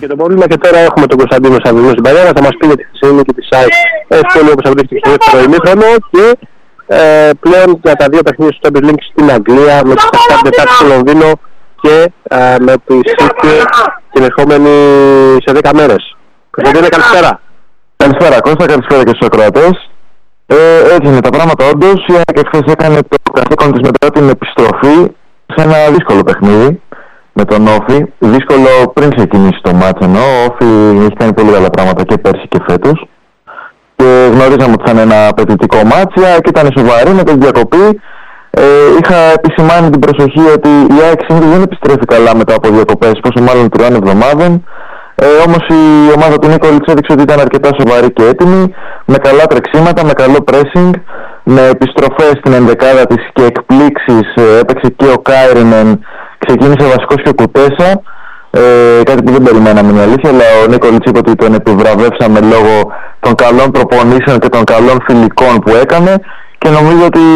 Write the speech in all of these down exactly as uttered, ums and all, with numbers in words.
και το πρόβλημα. Και τώρα έχουμε τον Κωνσταντίνο Σαββινό στην παρέα, θα μας πει για τη χρυσή νίκη της ΑΕΚ εύκολη όπως αποδείχθηκε στο δεύτερο ημίχρονο. Και ε, πλέον για τα δύο παιχνίδια στο Champions League στην Αγγλία, με τη Shakhtar Τετάρτη στο Λονδίνο και ε, με τη City την ερχόμενη σε δέκα μέρες. Κωνσταντίνε, καλησπέρα. Καλησπέρα Κώστα, καλησπέρα και στους ακροατές. Ε, έτσι είναι τα πράγματα όντως. Η ΑΕΚ εχθές έκανε το καθήκον της μετά την επιστροφή σε ένα δύσκολο παιχνίδι με τον Όφη. Δύσκολο πριν ξεκινήσει το μάτς, ενώ ο Όφη έχει κάνει πολύ καλά πράγματα και πέρσι και φέτος. Και γνωρίζαμε ότι θα είναι ένα απαιτητικό μάτς. Η ΑΕΚ ήταν σοβαρή με την διακοπή. Ε, είχα επισημάνει την προσοχή ότι η ΑΕΚ συνήθως δεν επιστρέφει καλά μετά από διακοπές, πόσο μάλλον τριών εβδομάδων. Ε, όμως η ομάδα του Νίκολιτς έδειξε ότι ήταν αρκετά σοβαρή και έτοιμη, με καλά τρεξίματα, με καλό pressing, με επιστροφές στην ενδεκάδα της και εκπλήξεις. Ε, έπαιξε και ο Κάιρινεν, ξεκίνησε βασικός και ο Κουτέσα, ε, κάτι που δεν περιμέναμε είναι αλήθεια, αλλά ο Νίκολιτς είπε ότι τον επιβραβεύσαμε λόγω των καλών προπονήσεων και των καλών φιλικών που έκανε, και νομίζω ότι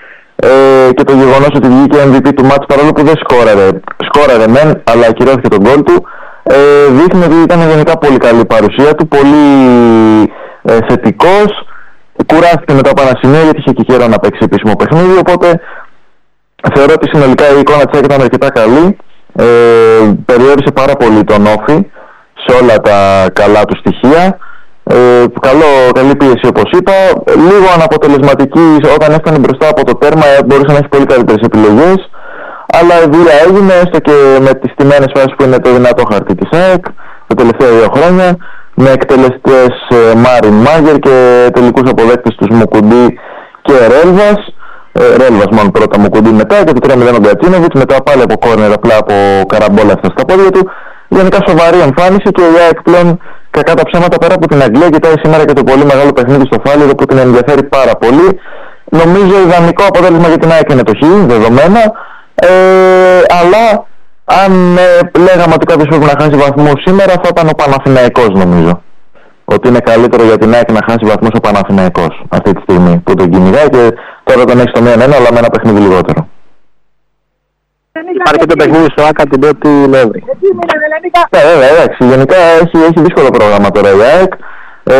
ε, και το γεγονός ότι βγήκε εμ βι πι του μάτς, παρόλο που δεν σκόραρε, σκόραρε μεν, αλλά ακυρώθηκε τον γκολ του, Ε, δείχνει ότι ήταν γενικά πολύ καλή η παρουσία του, πολύ ε, θετικός. Κουράστηκε μετά από ένα σημείο γιατί είχε και καιρό να παίξει επίσημο παιχνίδι, οπότε θεωρώ ότι συνολικά η εικόνα της ήταν αρκετά καλή. Ε, περιόρισε πάρα πολύ τον Όφη σε όλα τα καλά του στοιχεία. Ε, καλό, καλή πίεση όπως είπα, λίγο αναποτελεσματική όταν έφτανε μπροστά από το τέρμα, μπορούσε να έχει πολύ καλύτερες επιλογές. Αλλά η δουλειά έγινε, έστω και με τις τιμένες φάσεις που είναι το δυνατό χαρτί της ΑΕΚ τα τελευταία δύο χρόνια, με εκτελεστές ε, Μάριν Μάγερ και τελικούς αποδέκτες τους Μουκουντή και Ρέλβας. Ε, Ρέλβας μόνο πρώτα, Μουκουντή μετά, και το τρία μηδέν ο Γκατσίνοβιτς, μετά πάλι από κόρνερ, απλά από καραμπόλα αυτά στα πόδια του. Γενικά σοβαρή εμφάνιση, και η ΑΕΚ πλέον, κακά τα ψέματα, πέρα από την Αγγλία, κοιτάει σήμερα και το πολύ μεγάλο παιχνίδι στο Φάληρο που την ενδιαφέρει πάρα πολύ. Νομίζω ιδανικό αποτέλεσμα για την ΑΕΚ είναι το Χ, δεδομένα. Ε, αλλά αν ε, λέγαμε ότι κάποιος πρέπει να χάσει βαθμούς σήμερα, θα ήταν ο Παναθηναϊκός, νομίζω. Ότι είναι καλύτερο για την ΑΕΚ να χάσει βαθμούς ο Παναθηναϊκός αυτή τη στιγμή που τον κυνηγάει, και τώρα τον έχει στο μείον ένα, αλλά με ένα παιχνίδι λιγότερο. Υπάρχει και το παιχνίδι στο ΆΚΑ την πρώτη Νοέμβρη. Ναι, βέβαια, εντάξει. Γενικά έχει, έχει δύσκολο πρόγραμμα τώρα η ΑΕΚ. Ε,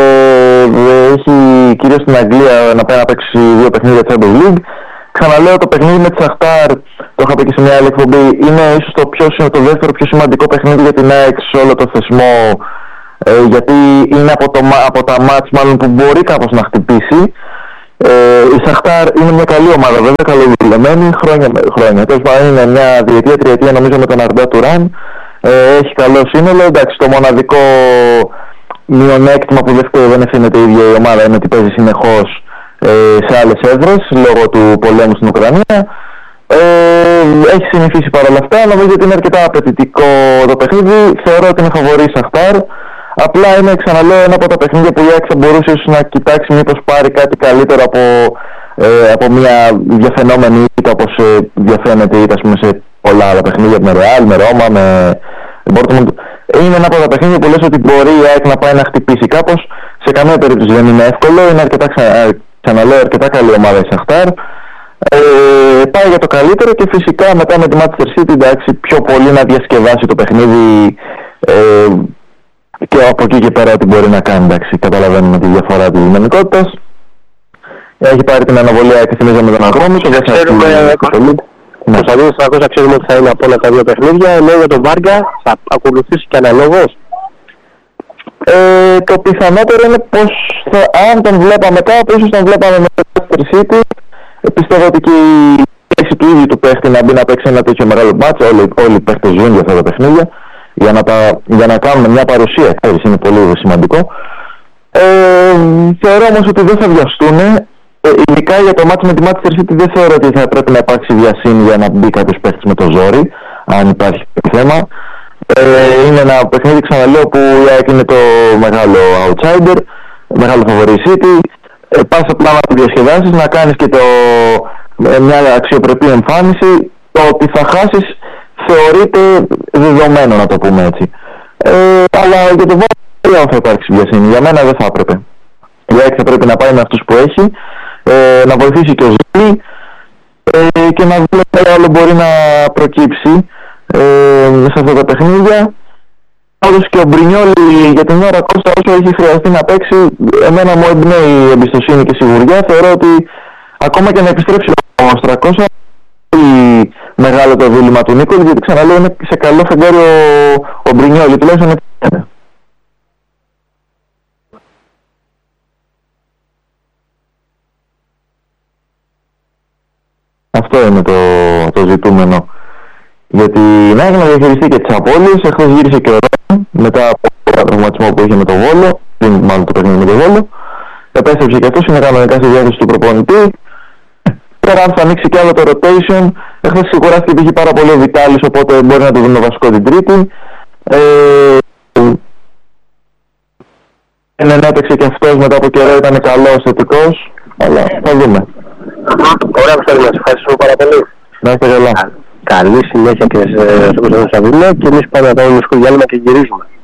έχει κυρίως στην Αγγλία να πάει να παίξει δύο παιχνίδια Champions League. Ξαναλέω, το παιχνίδι με τη Shakhtar, το είχα πει και σε μια άλλη εκπομπή, είναι ίσως το, πιο, το δεύτερο πιο σημαντικό παιχνίδι για την ΑΕΚ σε όλο το θεσμό, ε, γιατί είναι από, το, από τα μάτς μάλλον που μπορεί κάπως να χτυπήσει. Ε, η Shakhtar είναι μια καλή ομάδα, βέβαια, καλοδουλεμένη χρόνια με χρόνια. Τέλος πάντων, είναι μια διετία, τριετία νομίζω με τον Αρντά Τουράν. Ε, έχει καλό σύνολο. Εντάξει, το μοναδικό μειονέκτημα που δεν φταίει, δεν ευθύνεται η ίδια η ομάδα, είναι ότι παίζει συνεχώς σε άλλες έδρες λόγω του πολέμου στην Ουκρανία. Ε, έχει συνηθίσει παρόλα αυτά. Νομίζω ότι είναι αρκετά απαιτητικό το παιχνίδι. Θεωρώ ότι είναι φαβορί η Shakhtar. Απλά είναι, ξαναλέω, ένα από τα παιχνίδια που η ΑΕΚ θα μπορούσε να κοιτάξει μήπως πάρει κάτι καλύτερο από, ε, από μια διαφαινόμενη ήττα, όπως ε, διαφαίνεται ήττα, ας πούμε, σε πολλά άλλα παιχνίδια, με Real, με Ρώμα, με Dortmund. Είναι ένα από τα παιχνίδια που λες ότι μπορεί η ΑΕΚ να πάει να χτυπήσει κάπως. Σε καμία περίπτωση δεν είναι εύκολο. Είναι αρκετά, ξαναλέω, αρκετά καλή ομάδα η Shakhtar. Ε, πάει για το καλύτερο, και φυσικά μετά με τη Manchester City, εντάξει, πιο πολύ να διασκεδάσει το παιχνίδι, ε, και από εκεί και πέρα τι μπορεί να κάνει. Εντάξει, καταλαβαίνουμε τη διαφορά της δυναμικότητας. Έχει πάρει την αναβολή και θυμίζω με τον Αγρόμητο. Δεν ξέρουμε, Κωνσταντίνο Σαρακώσα, ξέρουμε ότι θα είναι από όλα τα δύο παιχνίδια, ενώ για τον Βάργα θα ακολουθήσει και αναλόγως. Ε, το πιθανότερο είναι πως θα, αν τον βλέπαμε κάπου, ίσως τον βλέπαμε με το Manchester City. Πιστεύω ότι και η θέση του ίδιου του παίχτη να μπει να παίξει ένα τέτοιο μεγάλο μάτσο, όλοι, όλοι οι παίχτες ζουν για αυτά τα παιχνίδια, για να, τα, για να κάνουν μια παρουσία, ξέρεις, είναι πολύ σημαντικό. Ε, θεωρώ όμως ότι δεν θα βιαστούν, ε, ειδικά για το μάτσο με τη Manchester City δεν θεωρώ ότι θα πρέπει να υπάρξει βιασύνη για να μπει κάποιος παίχτης με το ζόρι, αν υπάρχει θέμα. Ε, είναι ένα παιχνίδι, ξαναλέω, που η ΑΕΚ είναι το μεγάλο outsider, μεγάλο φαβορί City. Ε, πας απλά να το διασκεδάσεις, να κάνεις και το, ε, μια αξιοπρεπή εμφάνιση. Το ότι θα χάσεις θεωρείται δεδομένο, να το πούμε έτσι. Ε, αλλά για το Βόλο θα υπάρξει βιασύνη. Για μένα δεν θα έπρεπε. Η ΑΕΚ θα πρέπει να πάει με αυτούς που έχει, ε, να βοηθήσει και ο Ζήλη, ε, και να δούμε τι άλλο μπορεί να προκύψει ε, σε αυτά τα παιχνίδια. Όπως και ο Μπρινιόλι για την ώρα, Κώστα, όσο έχει χρειαστεί να παίξει, εμένα μου εμπνέει εμπιστοσύνη και σιγουριά. Θεωρώ ότι ακόμα και να επιστρέψει ο Στρακώσα, πολύ μεγάλο το δίλημμα του Νίκολη, γιατί ξαναλέω είναι σε καλό φεγγάρι ο, ο Μπρινιόλι, τουλάχιστον έτσι. Αυτό είναι το, το ζητούμενο. Γιατί να έχει να διαχειριστεί και τις απώλειες. Εχθές γύρισε και ο Ρόν μετά από το τραυματισμό που είχε με το Βόλο, πριν μάλλον το παιχνίδι με το Βόλο. Επέστρεψε και αυτός, είναι κανονικά στη διάθεση του προπονητή. Τώρα αν θα ανοίξει και άλλο το rotation, εχθές σιγουράστηκε ότι είχε πάρα πολύ ο Βιτάλης, οπότε μπορεί να το δούμε βασικό την Τρίτη. Ε, δεν έπαιξε και αυτός μετά από καιρό, ήταν καλός, θετικός, αλλά θα δούμε. Ωραία, Αποστόλη, μας ευχαριστούμε πάρα πολύ. Να είστε καλά. Καλή συνέχεια και σε Κωνσταντίνο Σαββίδη και εμείς πάμε να κάνουμε σχολιάλημα και γυρίζουμε.